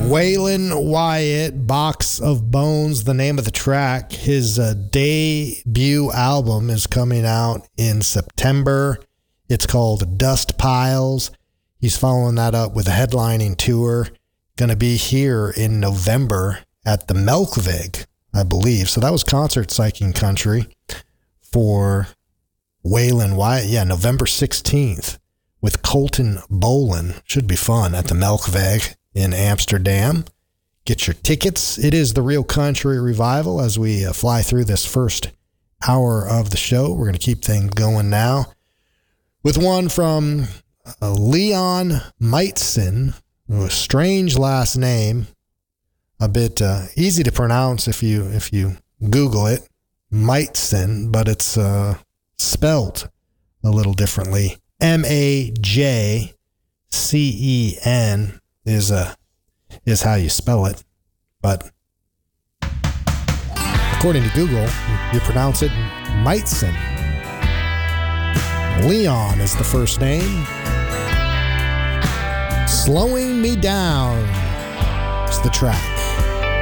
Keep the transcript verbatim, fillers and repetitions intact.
Waylon Wyatt, Box of Bones, the name of the track. His uh, debut album is coming out in September. It's called Dust Piles. He's following that up with a headlining tour. Going to be here in November at the Melkweg, I believe. So that was Concert Psyching Country for Waylon Wyatt. Yeah, November sixteenth with Colton Bolin. Should be fun at the Melkweg in Amsterdam. Get your tickets. It is the Real Country Revival as we uh, fly through this first hour of the show. We're going to keep things going now with one from uh, Leon Meitzen, a strange last name, a bit uh, easy to pronounce if you if you Google it, Meitzen, but it's uh, spelt a little differently. M A J C E N is uh, is how you spell it, but according to Google, you pronounce it Meitzen. Leon is the first name. Slowing Me Down is the track.